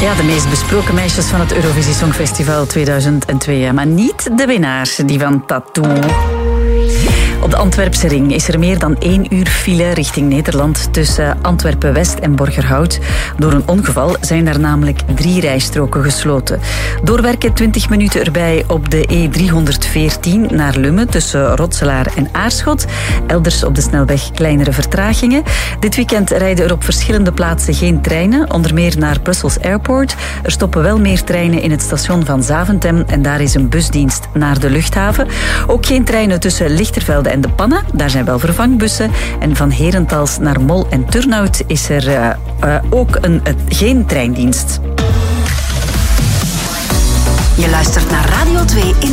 Ja, de meest besproken meisjes van het Eurovisie Songfestival 2002. Maar niet de winnaars, die van Tattoo. Op de Antwerpse ring is er meer dan 1 uur file richting Nederland tussen Antwerpen-West en Borgerhout. Door een ongeval zijn daar namelijk 3 rijstroken gesloten. Doorwerken 20 minuten erbij op de E314 naar Lummen tussen Rotselaar en Aarschot. Elders op de snelweg kleinere vertragingen. Dit weekend rijden er op verschillende plaatsen geen treinen, onder meer naar Brussels Airport. Er stoppen wel meer treinen in het station van Zaventem en daar is een busdienst naar de luchthaven. Ook geen treinen tussen Lichtervelde en De Panne, daar zijn wel vervangbussen. En van Herentals naar Mol en Turnhout is er ook geen treindienst. Je luistert naar Radio 2 in